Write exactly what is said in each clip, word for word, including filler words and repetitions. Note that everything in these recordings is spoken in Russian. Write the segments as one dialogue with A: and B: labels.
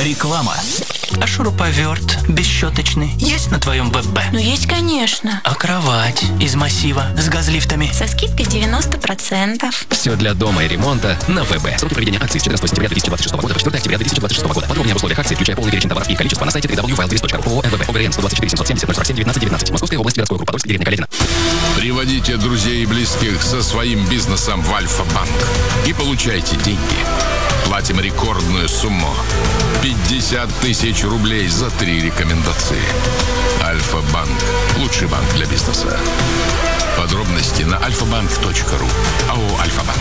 A: Реклама. А шуруповерт бесщеточный есть на твоем ВП?
B: Ну есть, конечно.
A: А кровать из массива с газлифтами?
B: Со скидкой девяносто процентов.
C: Все для дома и ремонта на ВБ. Сроки проведения акции с четырнадцатого сентября две тысячи двадцать шестого года по четвёртого октября две тысячи двадцать шестого года. Подробнее об условиях акции, включая полный перечень товаров и количество, на сайте дабл ю дабл ю дабл ю точка ру. ООО МВБ ОГРН сто двадцать четыре семьсот семьдесят ноль сорок семь девятнадцать девятнадцать. Московская область, городской округ Подольск, деревня Каледина.
D: Приводите друзей и близких со своим бизнесом в Альфа-банк и получайте деньги. Платим рекордную сумму – пятьдесят тысяч рублей за три рекомендации. Альфа-банк – лучший банк для бизнеса. Подробности на альфа банк точка ру. АО «Альфа-банк».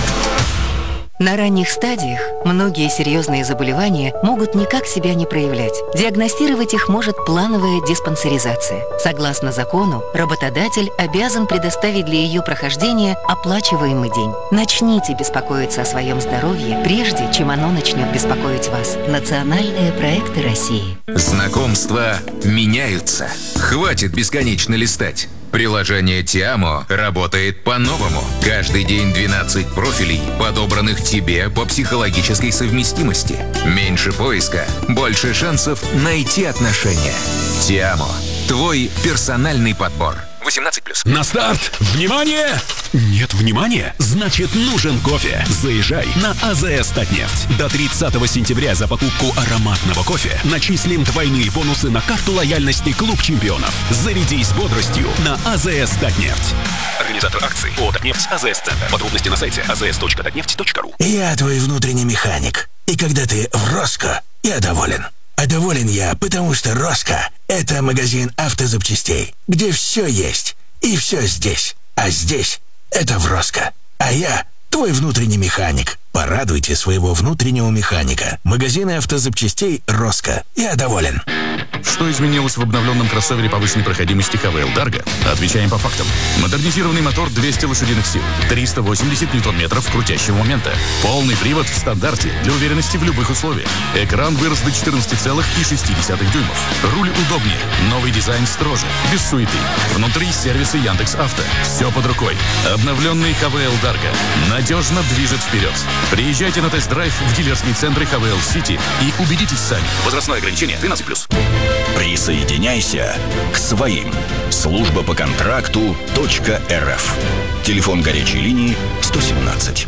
E: На ранних стадиях многие серьезные заболевания могут никак себя не проявлять. Диагностировать их может плановая диспансеризация. Согласно закону, работодатель обязан предоставить для ее прохождения оплачиваемый день. Начните беспокоиться о своем здоровье, прежде чем оно начнет беспокоить вас. Национальные проекты России.
F: Знакомства меняются. Хватит бесконечно листать. Приложение Тиамо работает по-новому. Каждый день двенадцать профилей, подобранных тебе по психологической совместимости. Меньше поиска, больше шансов найти отношения. Тиамо. Твой персональный подбор. восемнадцать плюс.
G: На старт! Внимание! Нет внимания? Значит, нужен кофе. Заезжай на АЗС Татнефть. До тридцатого сентября за покупку ароматного кофе начислим двойные бонусы на карту лояльности Клуб чемпионов. Зарядись бодростью на АЗС Татнефть. Организатор акции ООО «Татнефть», АЗС Центр. Подробности на сайте а зэ эс точка татнефть точка ру.
H: Я твой внутренний механик. И когда ты в Роско, я доволен. А доволен я, потому что Роско – это магазин автозапчастей, где все есть и все здесь. А здесь – это в Роско. А я – твой внутренний механик. Порадуйте своего внутреннего механика. Магазины автозапчастей Роско. Я доволен.
I: Что изменилось в обновленном кроссовере повышенной проходимости ха вэ эл Dargo? Отвечаем по фактам. Модернизированный мотор двести лошадиных сил, триста восемьдесят ньютон-метров крутящего момента. Полный привод в стандарте для уверенности в любых условиях. Экран вырос до четырнадцати целых шести десятых дюймов. Руль удобнее, новый дизайн строже, без суеты. Внутри сервисы Яндекс.Авто. Все под рукой. Обновленный ха вэ эл Dargo надежно движет вперед. Приезжайте на тест-драйв в дилерские центры ха вэ эл City и убедитесь сами. Возрастное ограничение тринадцать плюс.
J: Присоединяйся к своим. Служба по контракту .рф. Телефон горячей линии сто семнадцать.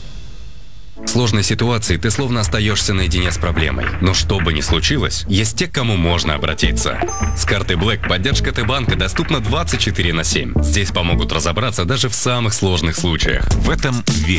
C: В сложной ситуации ты словно остаешься наедине с проблемой. Но что бы ни случилось, есть те, к кому можно обратиться. С картой Black поддержка Т-банка доступна двадцать четыре на семь. Здесь помогут разобраться даже в самых сложных случаях.
K: В этом верь.